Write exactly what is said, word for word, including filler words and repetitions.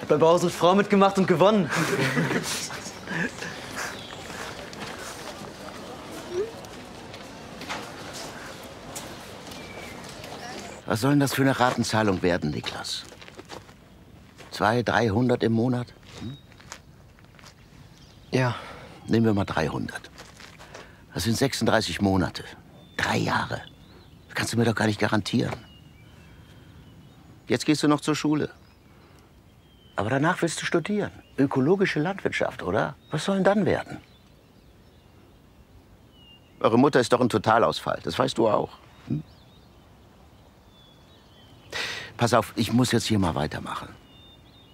Bei Bauer sucht Frau mitgemacht und gewonnen. Was soll denn das für eine Ratenzahlung werden, Niklas? Zwei, dreihundert im Monat? Hm? Ja. Nehmen wir mal dreihundert. Das sind sechsunddreißig Monate. Drei Jahre. Das kannst du mir doch gar nicht garantieren. Jetzt gehst du noch zur Schule. Aber danach willst du studieren. Ökologische Landwirtschaft, oder? Was soll denn dann werden? Eure Mutter ist doch ein Totalausfall. Das weißt du auch. Hm? Pass auf, ich muss jetzt hier mal weitermachen.